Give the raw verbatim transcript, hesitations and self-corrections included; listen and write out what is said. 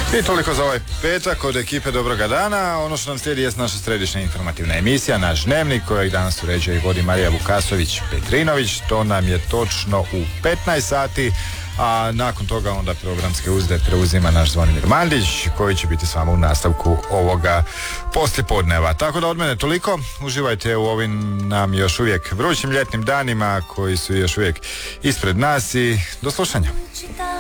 I toliko za ovaj petak od ekipe Dobroga dana. Ono što nam slijedi je naša središnja informativna emisija, naš dnevnik, kojeg danas uređuje i vodi Marija Vukasović-Petrinović. To nam je točno u petnaest sati, a nakon toga onda programske uzde preuzima naš Zvonimir Mandić, koji će biti s vama u nastavku ovoga poslijepodneva. Tako da od mene toliko. Uživajte u ovim nam još uvijek vrućim ljetnim danima koji su još uvijek ispred nas i do slušanja.